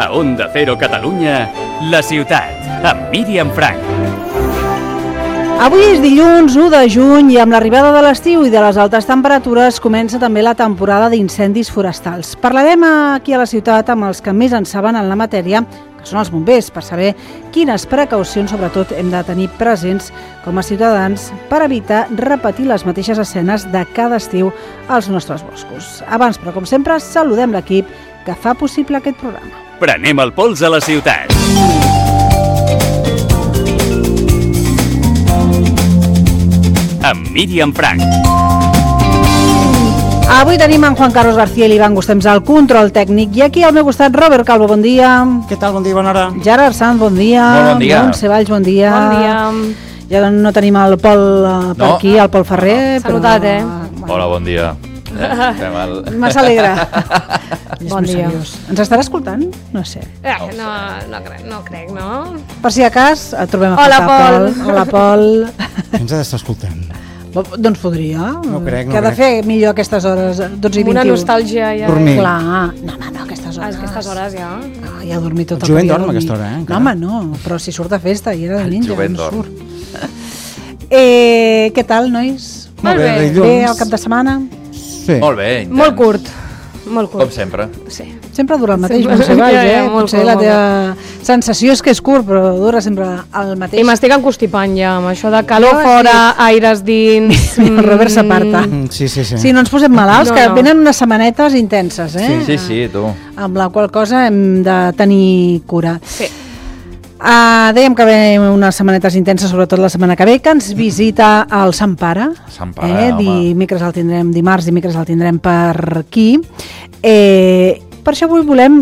A Onda Cero Catalunya, La Ciutat, amb Míriam Frank. Avui és dilluns 1 de juny i amb l'arribada de l'estiu i de les altes temperatures comença també la temporada d'incendis forestals. Parlarem aquí a la ciutat amb els que més en saben en la matèria, que són els bombers, per saber quines precaucions sobretot hem de tenir presents com a ciutadans per evitar repetir les mateixes escenes de cada estiu als nostres boscos. Abans, però com sempre, saludem l'equip que fa possible aquest programa. Prenem el pols a la ciutat. Amb Míriam Frank. Avui tenim en Juan Carlos García i l'Ivan Gustems al control tècnic i aquí al meu costat Robert Calvo, bon dia. Què tal? Bon dia, bona hora. Gerard Sanz, bon dia. Molt bon dia. Montse Valls, bon dia. Bon dia. Ja no tenim el Pol per aquí, el Pol Ferrer. S'ha notat, Hola, bon dia. Massa alegre. Bon dia. Ens estarà escoltant? No sé. No crec, no? Per si a cas, et trobem a Hola, faltar, Pol. Hola, Pol. Ens ha d'estar escoltant. Doncs podria. No crec, no Què ha de crec. fer millor a aquestes hores, 12 i 21? Una nostàlgia ja. Dormir. Clar. No, a aquestes hores. A aquestes hores ja. Ja ha dormit tot El jovent que dorm a havia de aquesta dormir. hora, No, encara. home, no, però si surt de festa i era de ninja, jovent no dorm. surt. Què tal, nois? Molt bé. dilluns. Bé, el cap de setmana? Sí. Molt bé, intens. Molt curt. Molt curt. Com sempre. Sí. Sempre dura el mateix, Sempre. Montse Valls, Ja, molt Potser curt, la molt teva sensació és que és curt, però dura sempre el mateix. I m'estic encostipant ja, amb això de calor Jo, fora, aires dins... El Robert s'aparta. Sí. Sí, no ens posem malalts, No, que no. venen unes setmanetes intenses, Sí, tu. Amb la qual cosa hem de tenir cura. Sí. Dèiem que ve unes setmanetes intenses, sobretot la setmana que ve, que ens visita el Sant Pare. Sant Pare, home. Dimecres el tindrem, dimarts, dimecres el tindrem per aquí. Per això avui volem